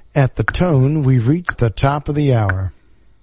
At the tone, we've reached the top of the hour.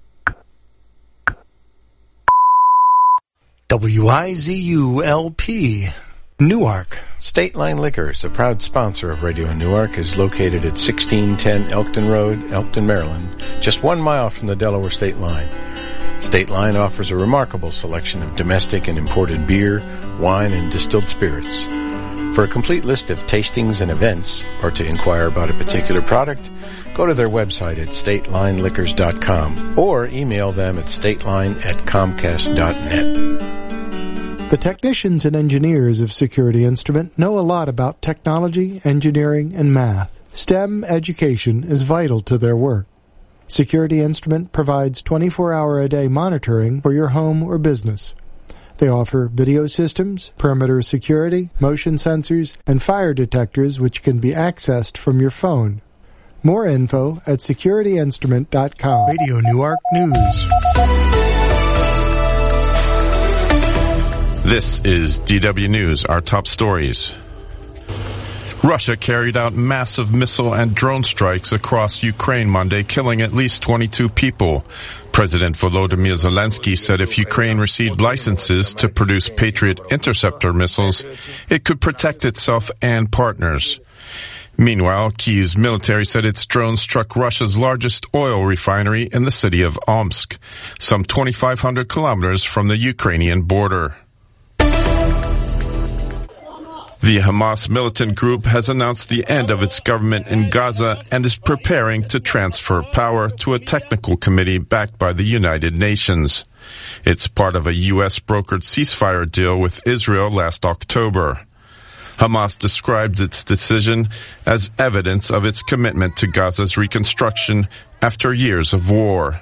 WIZU-LP, Newark. State Line Liquors, a proud sponsor of Radio Newark, is located at 1610 Elkton Road, Elkton, Maryland, just 1 mile from the Delaware State Line. State Line offers a remarkable selection of domestic and imported beer, wine, and distilled spirits. For a complete list of tastings and events, or to inquire about a particular product, go to their website at statelineliquors.com or email them at stateline@comcast.net. The technicians and engineers of Security Instrument know a lot about technology, engineering, and math. STEM education is vital to their work. Security Instrument provides 24-hour-a-day monitoring for your home or business. They offer video systems, perimeter security, motion sensors, and fire detectors which can be accessed from your phone. More info at securityinstrument.com. Radio Newark News. This is DW News, our top stories. Russia carried out massive missile and drone strikes across Ukraine Monday, killing at least 22 people. President Volodymyr Zelensky said if Ukraine received licenses to produce Patriot interceptor missiles, it could protect itself and partners. Meanwhile, Kyiv's military said its drones struck Russia's largest oil refinery in the city of Omsk, some 2,500 kilometers from the Ukrainian border. The Hamas militant group has announced the end of its government in Gaza and is preparing to transfer power to a technical committee backed by the United Nations. It's part of a U.S.-brokered ceasefire deal with Israel last October. Hamas describes its decision as evidence of its commitment to Gaza's reconstruction after years of war.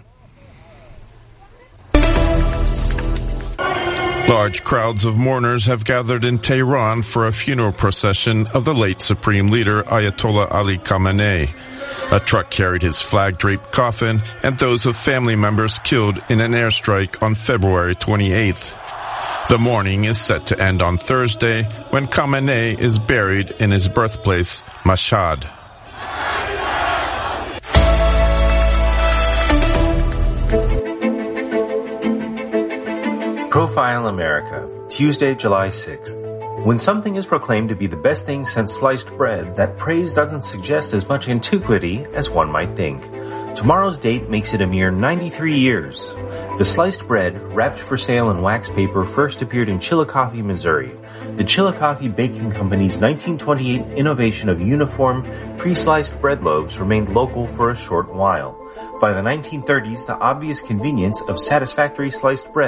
Large crowds of mourners have gathered in Tehran for a funeral procession of the late Supreme Leader Ayatollah Ali Khamenei. A truck carried his flag-draped coffin and those of family members killed in an airstrike on February 28th. The mourning is set to end on Thursday when Khamenei is buried in his birthplace, Mashhad. Profile America, Tuesday, July 6th. When something is proclaimed to be the best thing since sliced bread, that praise doesn't suggest as much antiquity as one might think. Tomorrow's date makes it a mere 93 years. The sliced bread, wrapped for sale in wax paper, first appeared in Chillicothe, Missouri. The Chillicothe Baking Company's 1928 innovation of uniform, pre-sliced bread loaves remained local for a short while. By the 1930s, the obvious convenience of satisfactory sliced bread